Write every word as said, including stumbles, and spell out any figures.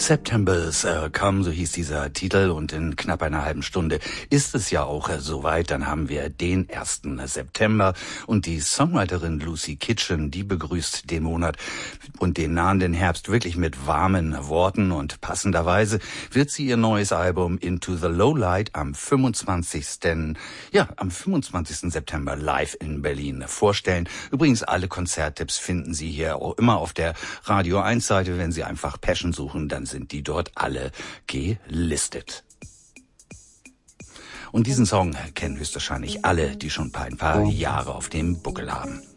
September's uh, Come, so hieß dieser Titel, und in knapp einer halben Stunde ist es ja auch uh, soweit. Dann haben wir den ersten September und die Songwriterin Lucy Kitchen, die begrüßt den Monat und den nahenden Herbst wirklich mit warmen Worten, und passenderweise wird sie ihr neues Album Into the Lowlight am fünfundzwanzigsten ja, am fünfundzwanzigsten September live in Berlin vorstellen. Übrigens, alle Konzerttipps finden Sie hier auch immer auf der Radio eins Seite. Wenn Sie einfach Passion suchen, dann sind die dort alle gelistet. Und diesen Song kennen höchstwahrscheinlich alle, die schon ein paar Jahre auf dem Buckel haben.